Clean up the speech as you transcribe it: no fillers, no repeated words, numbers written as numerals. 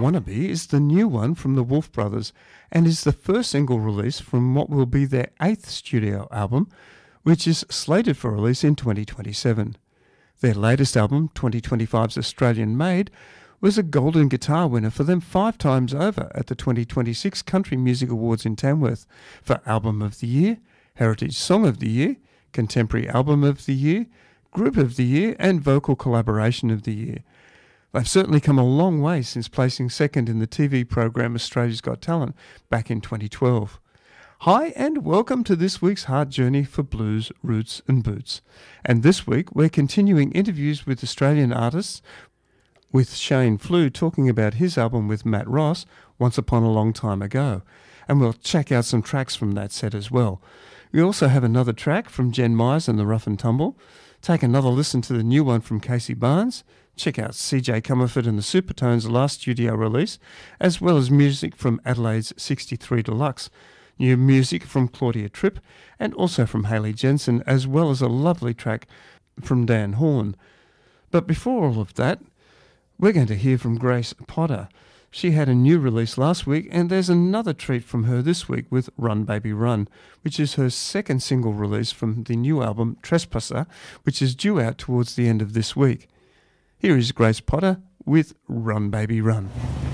Wannabe is the new one from the Wolf Brothers and is the first single release from what will be their 8th studio album, which is slated for release in 2027. Their latest album, 2025's Australian Made, was a Golden Guitar winner for them 5 times over at the 2026 Country Music Awards in Tamworth for Album of the Year, Heritage Song of the Year, Contemporary Album of the Year, Group of the Year and Vocal Collaboration of the Year. They've certainly come a long way since placing second in the TV program Australia's Got Talent back in 2012. Hi and welcome to this week's Heart Journey for Blues, Roots and Boots. And this week we're continuing interviews with Australian artists, with Shane Flew talking about his album with Matt Ross, Once Upon a Long Time Ago. And we'll check out some tracks from that set as well. We also have another track from Jen Myers and the Rough and Tumble. Take another listen to the new one from Casey Barnes. Check out CJ Comerford and the Supertones' last studio release, as well as music from Adelaide's 63 Deluxe, new music from Claudia Tripp, and also from Hayley Jensen, as well as a lovely track from Dan Horn. But before all of that, we're going to hear from Grace Potter. She had a new release last week, and there's another treat from her this week with Run Baby Run, which is her second single release from the new album Trespasser, which is due out towards the end of this week. Here is Grace Potter with Run Baby Run.